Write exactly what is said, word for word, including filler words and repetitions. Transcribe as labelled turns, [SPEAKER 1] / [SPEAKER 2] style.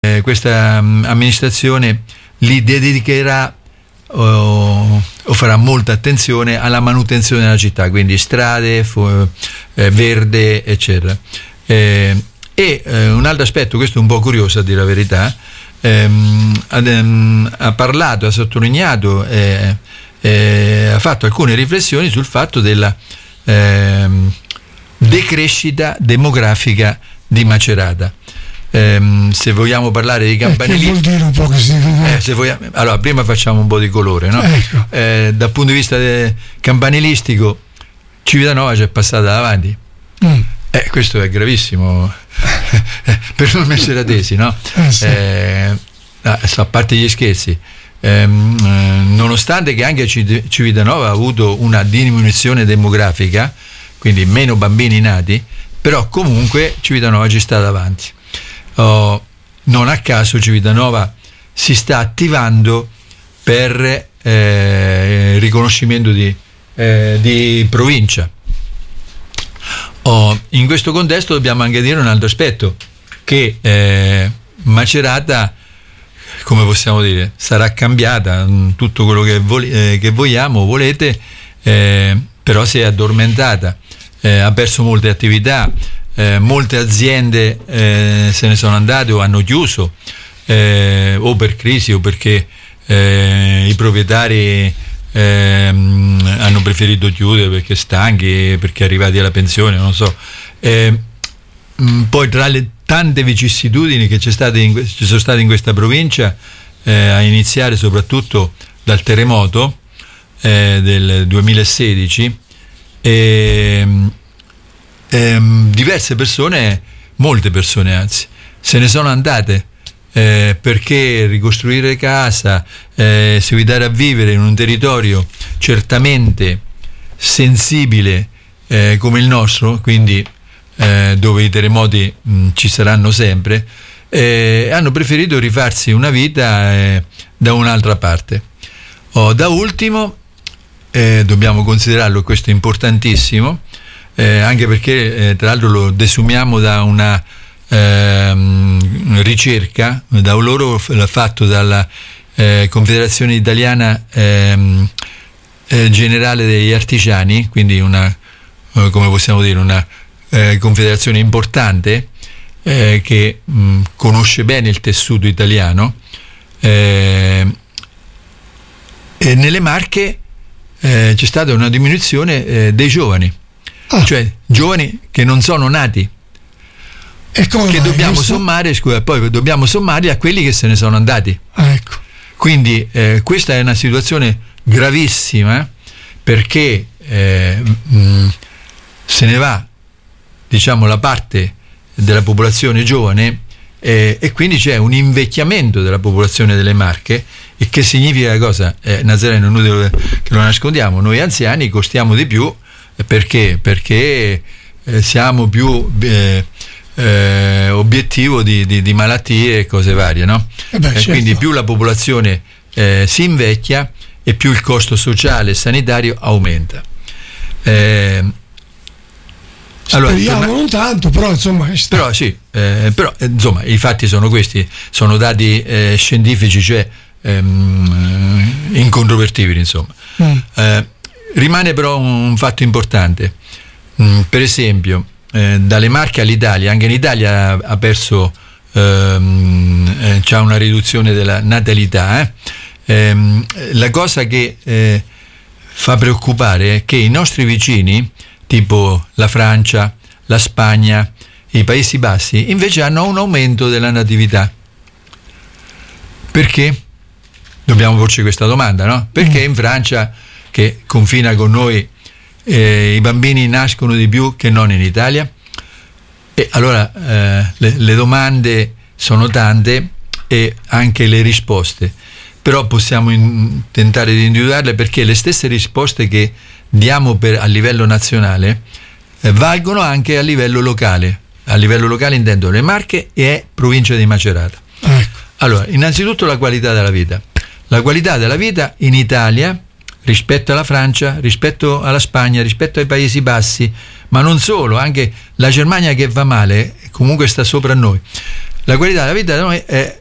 [SPEAKER 1] eh, questa um, amministrazione li dedicherà o, o farà molta attenzione alla manutenzione della città, quindi strade, fu, eh, verde, eccetera. Eh, e eh, un altro aspetto, questo è un po' curioso a dire la verità, ehm, ha, ehm, ha parlato, ha sottolineato, eh, eh, ha fatto alcune riflessioni sul fatto della ehm, decrescita demografica di Macerata. Eh, se vogliamo parlare di campanilisti,
[SPEAKER 2] eh, che vuol dire un po' così?
[SPEAKER 1] Eh, se vogliamo, allora prima facciamo un po' di colore, no?
[SPEAKER 2] Ecco.
[SPEAKER 1] Eh, dal punto di vista de, campanilistico, Civitanova ci è passata davanti. Mm. Eh, questo è gravissimo per non essere tesi, no?
[SPEAKER 2] Eh, sì.
[SPEAKER 1] eh, a parte gli scherzi, eh, nonostante che anche Civitanova ha avuto una diminuzione demografica, quindi meno bambini nati, però comunque Civitanova ci sta davanti. Oh, non a caso Civitanova si sta attivando per eh, riconoscimento di, eh, di provincia. Oh, in questo contesto dobbiamo anche dire un altro aspetto, che eh, Macerata, come possiamo dire, sarà cambiata, tutto quello che, vo- eh, che vogliamo, volete, eh, però si è addormentata, eh, ha perso molte attività. Eh, molte aziende eh, se ne sono andate o hanno chiuso, eh, o per crisi o perché eh, i proprietari eh, hanno preferito chiudere perché stanchi, perché arrivati alla pensione, non so. Eh, mh, poi tra le tante vicissitudini che c'è state in, ci sono state in questa provincia, eh, a iniziare soprattutto dal terremoto eh, del duemilasedici, eh, Ehm, diverse persone, molte persone anzi, se ne sono andate eh, perché ricostruire casa, eh, seguitare a vivere in un territorio certamente sensibile eh, come il nostro, quindi eh, dove i terremoti mh, ci saranno sempre, eh, hanno preferito rifarsi una vita eh, da un'altra parte. Oh, da ultimo, eh, dobbiamo considerarlo, questo è importantissimo, Eh, anche perché eh, tra l'altro lo desumiamo da una eh, ricerca da loro f- fatto dalla eh, Confederazione Italiana eh, eh, Generale degli Artigiani, quindi una eh, come possiamo dire una eh, confederazione importante eh, che mh, conosce bene il tessuto italiano, eh, e nelle Marche eh, c'è stata una diminuzione eh, dei giovani. Ah. Cioè giovani che non sono nati, e come che dobbiamo questo? sommare scusa, poi dobbiamo sommarli a quelli che se ne sono andati.
[SPEAKER 2] Ah, ecco.
[SPEAKER 1] Quindi eh, questa è una situazione gravissima, perché eh, mh, se ne va, diciamo, la parte della popolazione giovane, eh, e quindi c'è un invecchiamento della popolazione delle Marche. E che significa cosa? Eh, Nazareno, noi che lo nascondiamo, noi anziani costiamo di più. Perché? Perché eh, siamo più eh, eh, obiettivo di, di, di malattie e cose varie, no?
[SPEAKER 2] Eh beh, certo.
[SPEAKER 1] Quindi più la popolazione eh, si invecchia e più il costo sociale e sanitario aumenta. Eh,
[SPEAKER 2] allora, speriamo torna... non tanto, però insomma.
[SPEAKER 1] Però sì, eh, però insomma i fatti sono questi, sono dati eh, scientifici, cioè ehm, incontrovertibili, insomma. Mm. Eh, Rimane però un fatto importante, mm, per esempio eh, dalle Marche all'Italia, anche in Italia ha perso, ehm, eh, c'ha una riduzione della natalità, eh. Ehm, la cosa che eh, fa preoccupare è che i nostri vicini, tipo la Francia, la Spagna, i Paesi Bassi, invece hanno un aumento della natività. Perché? Dobbiamo porci questa domanda, no? Perché in Francia, che confina con noi, eh, i bambini nascono di più che non in Italia? E allora eh, le, le domande sono tante e anche le risposte, però possiamo in, tentare di individuarle, perché le stesse risposte che diamo per, a livello nazionale eh, valgono anche a livello locale. A livello locale intendo le Marche e provincia di Macerata.
[SPEAKER 2] Ecco.
[SPEAKER 1] Allora, innanzitutto la qualità della vita. La qualità della vita in Italia, rispetto alla Francia, rispetto alla Spagna, rispetto ai Paesi Bassi, ma non solo, anche la Germania, che va male, comunque sta sopra noi. La qualità della vita da noi è